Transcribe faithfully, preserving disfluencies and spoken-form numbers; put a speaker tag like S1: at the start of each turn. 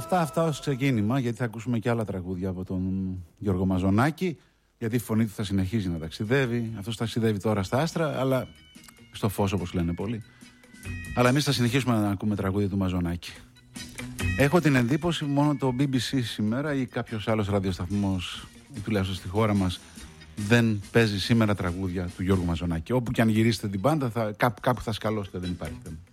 S1: Αυτά, αυτά ως ξεκίνημα, γιατί θα ακούσουμε και άλλα τραγούδια από τον Γιώργο Μαζονάκη, γιατί η φωνή του θα συνεχίζει να ταξιδεύει. Αυτός ταξιδεύει τώρα στα άστρα, αλλά στο φως, όπως λένε πολλοί. Αλλά εμείς θα συνεχίσουμε να ακούμε τραγούδια του Μαζονάκη. Έχω την εντύπωση μόνο το μπι μπι σι σήμερα ή κάποιος άλλος ραδιοσταθμός, τουλάχιστον στη χώρα μας, δεν παίζει σήμερα τραγούδια του Γιώργου Μαζονάκη. Όπου και αν γυρίσετε την πάντα, θα, κάπου, κάπου θα σκαλώσετε, δεν υπάρχει θέμα.